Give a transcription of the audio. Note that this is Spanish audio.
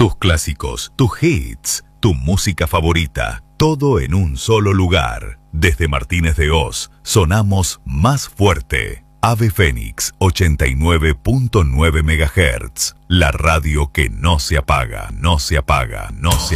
tus clásicos, tus hits, tu música favorita, todo en un solo lugar. Desde Martínez de Oz, sonamos más fuerte. Ave Fénix 89.9 MHz, la radio que no se apaga, no se apaga, no se